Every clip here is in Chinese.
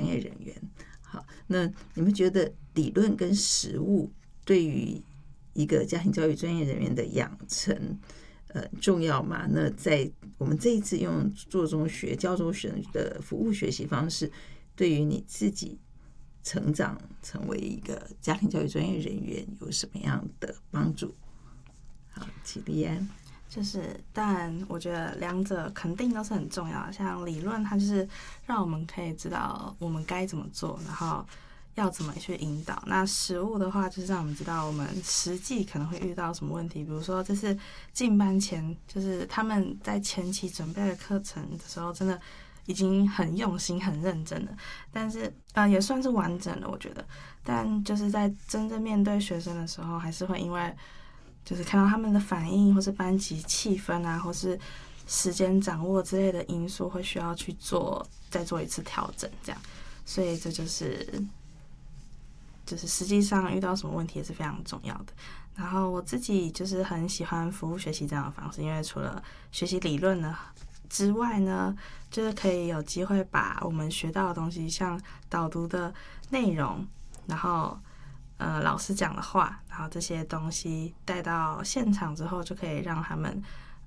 专业人员。好，那你们觉得理论跟实务对于一个家庭教育专业人员的养成重要吗？那在我们这一次用做中学教中学的服务学习方式，对于你自己成长成为一个家庭教育专业人员有什么样的帮助？好，启立安。 就是当然我觉得两者肯定都是很重要的，像理论它就是让我们可以知道我们该怎么做，然后要怎么去引导。那实务的话就是让我们知道我们实际可能会遇到什么问题，比如说这次进班前就是他们在前期准备的课程的时候真的已经很用心很认真了，但是也算是完整了我觉得，但就是在真正面对学生的时候还是会因为就是看到他们的反应，或是班级气氛啊，或是时间掌握之类的因素，会需要去再做一次调整，这样。所以这就是实际上遇到什么问题也是非常重要的。然后我自己就是很喜欢服务学习这样的方式，因为除了学习理论呢之外呢，就是可以有机会把我们学到的东西，像导读的内容，然后老师讲的话，然后这些东西带到现场之后，就可以让他们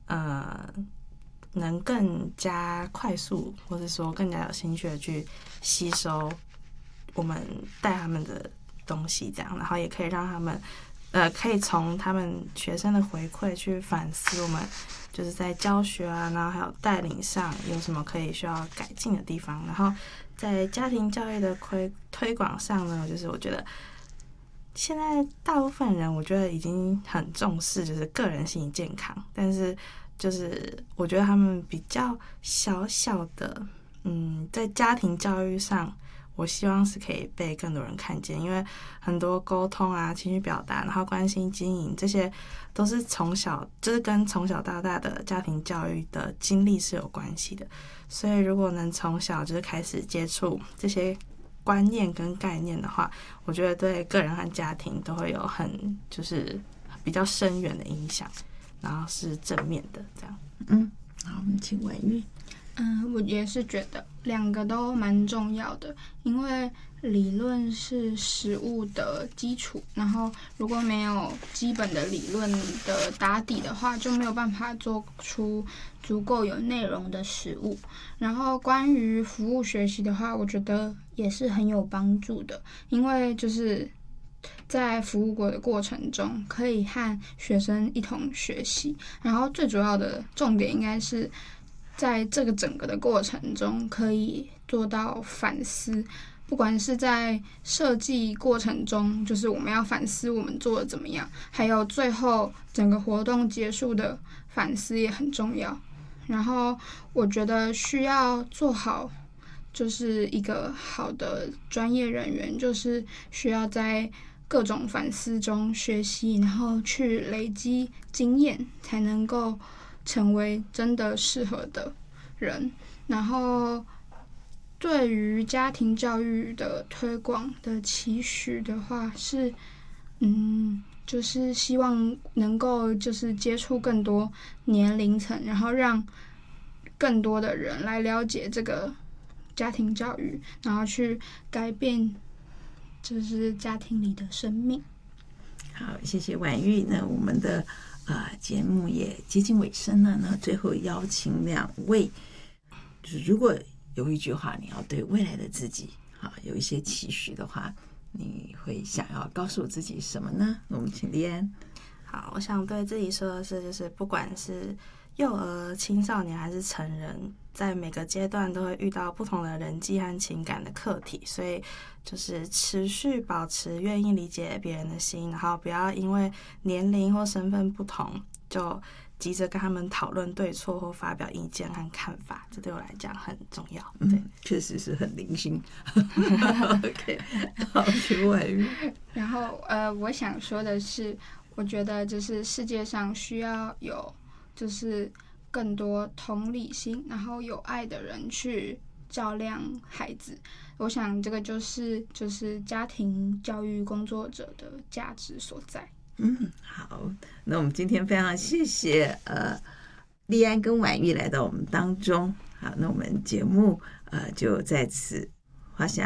能更加快速，或者说更加有兴趣的去吸收我们带他们的东西，这样，然后也可以让他们可以从他们学生的回馈去反思我们就是在教学啊，然后还有带领上有什么可以需要改进的地方。然后在家庭教育的推广上呢，就是我觉得现在大部分人我觉得已经很重视就是个人心理健康，但是就是我觉得他们比较小的在家庭教育上，我希望是可以被更多人看见，因为很多沟通啊、情绪表达，然后关心经营，这些都是就是跟从小到大的家庭教育的经历是有关系的。所以如果能从小就是开始接触这些观念跟概念的话，我觉得对个人和家庭都会有就是比较深远的影响，然后是正面的这样。 好，我们请婉玉。 我也是觉得两个都蛮重要的，因为理论是实务的基础，然后如果没有基本的理论的打底的话，就没有办法做出足够有内容的实务。然后关于服务学习的话，我觉得也是很有帮助的，因为就是在服务的过程中可以和学生一同学习，然后最主要的重点应该是在这个整个的过程中可以做到反思，不管是在设计过程中，就是我们要反思我们做的怎么样，还有最后整个活动结束的反思也很重要。然后我觉得需要做好就是一个好的专业人员，就是需要在各种反思中学习，然后去累积经验，才能够成为真的适合的人。然后对于家庭教育的推广的期许的话是就是希望能够就是接触更多年龄层，然后让更多的人来了解这个家庭教育，然后去改变就是家庭里的生命。 好，谢谢婉玉。那我们的节目也接近尾声了呢，最后邀请两位，就是如果有一句话你要对未来的自己有一些期许的话，你会想要告诉自己什么呢？我们请立安。 好，我想对自己说的是，就是不管是幼儿、青少年还是成人，在每个阶段都会遇到不同的人际和情感的课题，所以就是持续保持愿意理解别人的心，然后不要因为年龄或身份不同就急着跟他们讨论对错或发表意见和看法，这对我来讲很重要。对， 确实是很零星。OK， 好，请婉玉。 然后我想说的是，我觉得就是世界上需要有就是更多同理心，然后有爱的人去照亮孩子。我想这个就是家庭教育工作者的价值所在。 好，那我们今天非常谢谢立安跟婉玉来到我们当中。好，那我们节目就在此画下